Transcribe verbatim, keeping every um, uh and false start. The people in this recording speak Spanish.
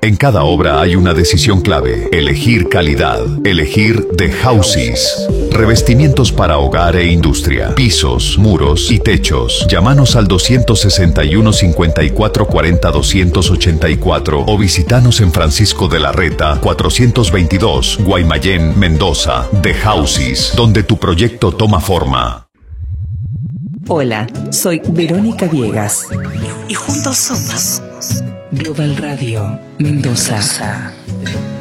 En cada obra hay una decisión clave: elegir calidad, elegir The Houses. Revestimientos para hogar e industria, pisos, muros y techos. Llámanos al doscientos sesenta y uno, cincuenta y cuatro cuarenta, doscientos ochenta y cuatro o visitanos en Francisco de la Reta, cuatrocientos veintidós, Guaymallén, Mendoza. The Houses, donde tu proyecto toma forma. Hola, soy Verónica Viegas y juntos somos Global Radio Mendoza.